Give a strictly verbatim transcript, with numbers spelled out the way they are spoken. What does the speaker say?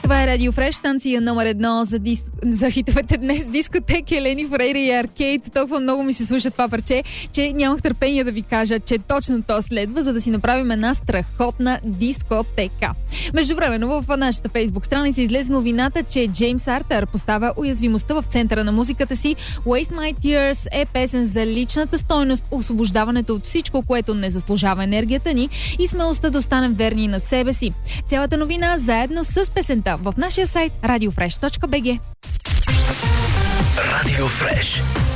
Това е Радио Фреш, станция номер едно за, дис... за хитовете днес. Дискотека Елени Фрейра и Аркейд. Толкова много ми се слуша това парче, че нямах търпение да ви кажа, че точно то следва, за да си направим една страхотна дискотека. Междувременно в нашата фейсбук страница излезе новината, че Джеймс Артър поставя уязвимостта в центъра на музиката си. Waste My Tears е песен за личната стойност, освобождаването от всичко, което не заслужава енергията ни и смелостта да останем верни на себе си. Цялата новина заедно с песента в нашия сайт радио фреш точка би джи. Радио Фреш.